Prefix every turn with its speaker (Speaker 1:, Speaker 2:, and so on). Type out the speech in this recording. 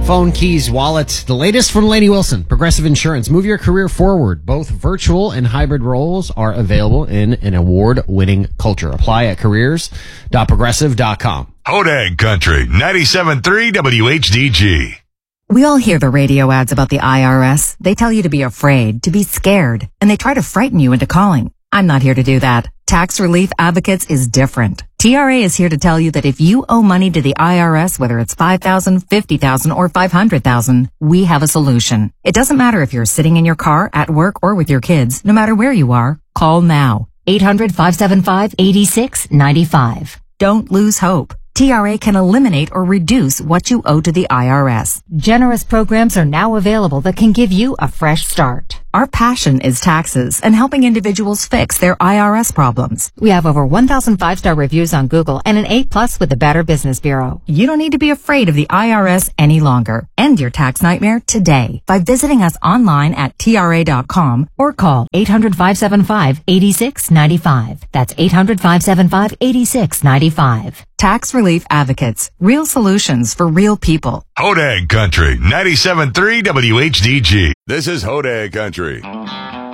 Speaker 1: Phone, keys, wallet. The latest from Lainey Wilson. Progressive Insurance. Move your career forward. Both virtual and hybrid roles are available in an award-winning culture. Apply at careers.progressive.com.
Speaker 2: Hodag Country, 97.3 WHDG.
Speaker 3: We all hear the radio ads about the IRS. They tell you to be afraid, to be scared, and they try to frighten you into calling. I'm not here to do that. Tax Relief Advocates is different. TRA is here to tell you that if you owe money to the IRS, whether it's $5,000, $50,000, or $500,000, we have a solution. It doesn't matter if you're sitting in your car, at work, or with your kids. No matter where you are, call now. 800-575-8695. Don't lose hope. TRA can eliminate or reduce what you owe to the IRS.
Speaker 4: Generous programs are now available that can give you a fresh start.
Speaker 3: Our passion is taxes and helping individuals fix their IRS problems.
Speaker 4: We have over 1,000 5-star reviews on Google and an A+ with the Better Business Bureau.
Speaker 3: You don't need to be afraid of the IRS any longer. End your tax nightmare today by visiting us online at TRA.com or call
Speaker 4: 800-575-8695. That's 800-575-8695.
Speaker 3: Tax Relief Advocates. Real solutions for real people.
Speaker 2: Hodag Country, 97.3 WHDG. This is Hodag Country.